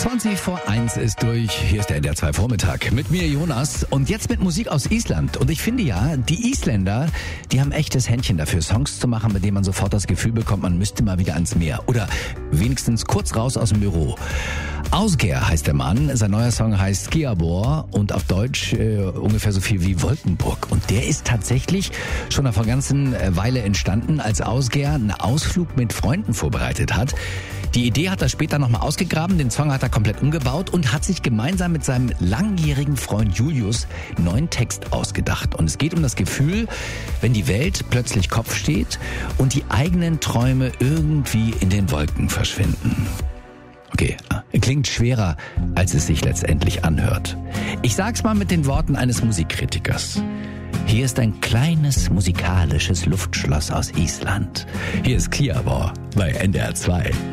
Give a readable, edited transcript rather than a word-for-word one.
20 vor 1 ist durch. Hier ist der NDR 2 Vormittag. Mit mir Jonas und jetzt mit Musik aus Island. Und ich finde ja, die Isländer, die haben echtes Händchen dafür, Songs zu machen, mit denen man sofort das Gefühl bekommt, man müsste mal wieder ans Meer. Oder wenigstens kurz raus aus dem Büro. Ásgeir heißt der Mann. Sein neuer Song heißt Skjaldborg und auf Deutsch ungefähr so viel wie Wolkenburg. Und der ist tatsächlich schon nach einer ganzen Weile entstanden, als Ásgeir einen Ausflug mit Freunden vorbereitet hat. Die Idee hat er später nochmal ausgegraben, den Song hat er komplett umgebaut und hat sich gemeinsam mit seinem langjährigen Freund Julius einen neuen Text ausgedacht. Und es geht um das Gefühl, wenn die Welt plötzlich Kopf steht und die eigenen Träume irgendwie in den Wolken verschwinden. Okay, klingt schwerer, als es sich letztendlich anhört. Ich sag's mal mit den Worten eines Musikkritikers. Hier ist ein kleines musikalisches Luftschloss aus Island. Hier ist Skjaldborg bei NDR 2.